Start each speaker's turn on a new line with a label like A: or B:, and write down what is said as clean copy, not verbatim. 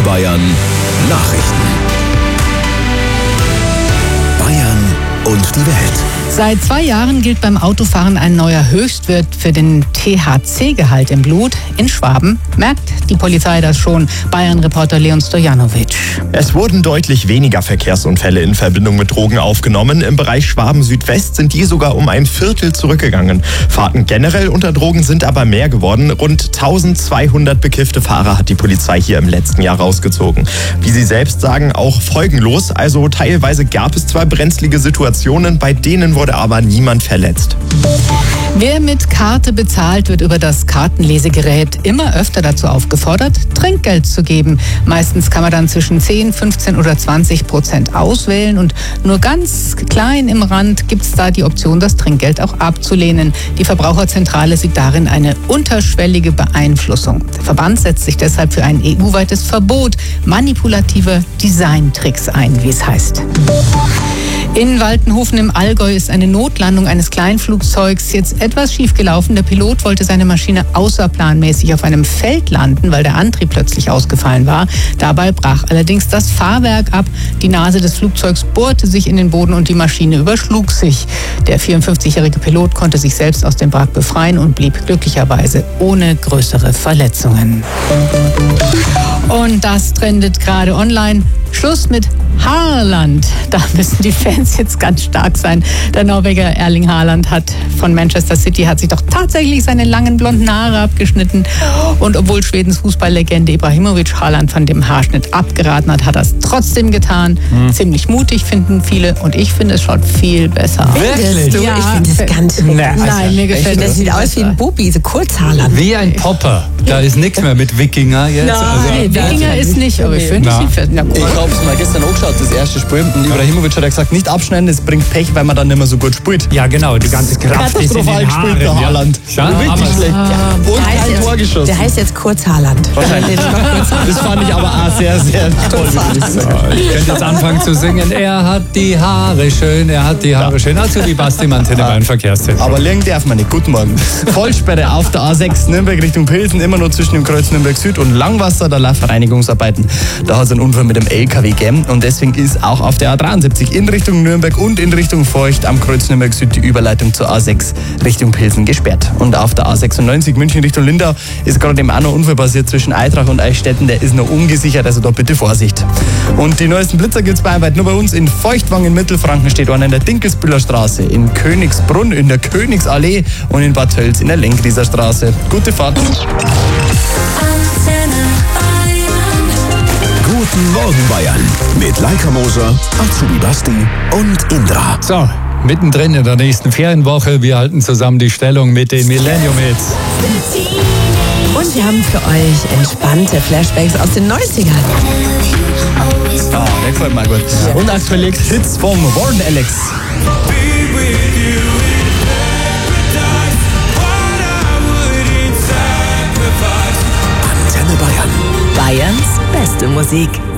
A: Bayern Nachrichten. Bayern und die Welt.
B: Seit 2 Jahren gilt beim Autofahren ein neuer Höchstwert für den THC-Gehalt im Blut. In Schwaben merkt die Polizei das schon. Bayern-Reporter Leon Stojanovic.
C: Es wurden deutlich weniger Verkehrsunfälle in Verbindung mit Drogen aufgenommen. Im Bereich Schwaben-Südwest sind die sogar um ein Viertel zurückgegangen. Fahrten generell unter Drogen sind aber mehr geworden. Rund 1200 bekiffte Fahrer hat die Polizei hier im letzten Jahr rausgezogen. Wie sie selbst sagen, auch folgenlos. Also teilweise gab es zwar brenzlige Situationen, bei denen wurde aber niemand verletzt.
B: Wer mit Karte bezahlt, wird über das Kartenlesegerät immer öfter dazu aufgefordert, Trinkgeld zu geben. Meistens kann man dann zwischen 10, 15 oder 20% auswählen und nur ganz klein im Rand gibt es da die Option, das Trinkgeld auch abzulehnen. Die Verbraucherzentrale sieht darin eine unterschwellige Beeinflussung. Der Verband setzt sich deshalb für ein EU-weites Verbot manipulativer Designtricks ein, wie es heißt. In Waltenhofen im Allgäu ist eine Notlandung eines Kleinflugzeugs jetzt etwas schiefgelaufen. Der Pilot wollte seine Maschine außerplanmäßig auf einem Feld landen, weil der Antrieb plötzlich ausgefallen war. Dabei brach allerdings das Fahrwerk ab. Die Nase des Flugzeugs bohrte sich in den Boden und die Maschine überschlug sich. Der 54-jährige Pilot konnte sich selbst aus dem Wrack befreien und blieb glücklicherweise ohne größere Verletzungen. Und das trendet gerade online. Schluss mit Haaland. Da müssen die Fans jetzt ganz stark sein. Der Norweger Erling Haaland von Manchester City hat sich doch tatsächlich seine langen blonden Haare abgeschnitten. Und obwohl Schwedens Fußballlegende Ibrahimovic Haaland von dem Haarschnitt abgeraten hat, hat er es trotzdem getan. Ziemlich mutig finden viele und ich finde, es schaut viel besser aus.
D: Wirklich?
E: Du,
B: Ja.
E: ich finde das ganz schrecklich.
B: Nein, mir gefällt
E: Das sieht aus wie ein Bubi, so Kurzhaarland.
D: Wie ein Popper. Da ist nichts mehr mit Wikinger jetzt.
B: Nee, Wikinger ist nicht, aber ich finde, es sieht fest. Ja,
F: Ich habe es mal gestern angeschaut, das erste Spiel. Und Ibrahimovic hat ja gesagt, nicht abschneiden, das bringt Pech, weil man dann nicht mehr so gut spielt.
D: Ja, genau, die ganze Kraft ist in den
F: Katastrophal gespielt,
D: Haaren.
F: der Haaland.
D: Ja,
F: Richtig
D: aber
F: schlecht. Und kein Tor geschossen.
E: Der heißt jetzt Kurzhaarland.
F: Wahrscheinlich. Das fand ich aber auch sehr, sehr toll.
D: ich könnte jetzt anfangen zu singen. Er hat die Haare schön, er hat die Haare schön. Also die Basti Mantenne beim Verkehrszentrum.
F: Aber liegen darf man nicht. Guten Morgen. Vollsperre auf der A6 Nürnberg Richtung Pilsen, immer nur zwischen dem Kreuz Nürnberg Süd und Langwasser, da laufen Reinigungsarbeiten. Da hat es einen Unfall mit dem LKW gegeben und deswegen ist auch auf der A73 in Richtung Nürnberg und in Richtung Feucht am Kreuz Nürnberg Süd die Überleitung zur A6 Richtung Pilsen gesperrt. Und auf der A96 München Richtung Lindau ist gerade eben auch noch ein Unfall passiert zwischen Eitrach und Eichstätten. Der ist noch ungesichert, also da bitte Vorsicht. Und die neuesten Blitzer gibt es bayernweit nur bei uns. In Feuchtwang in Mittelfranken steht einer in der Dinkelsbühler Straße, in Königsbrunn in der Königsallee und in Bad Tölz in der Lenkrieser Straße. Gute Fahrt.
A: Guten Morgen Bayern mit Leica Moser, Azubi Basti und Indra.
D: So, mittendrin in der nächsten Ferienwoche. Wir halten zusammen die Stellung mit den Millennium Hits.
E: Und wir haben für euch entspannte Flashbacks aus den 90ern.
F: Ah, der gefällt mir gut. Und aktuell Hits vom Warren Alex.
A: Antenne Bayern.
E: Bayerns beste Musik.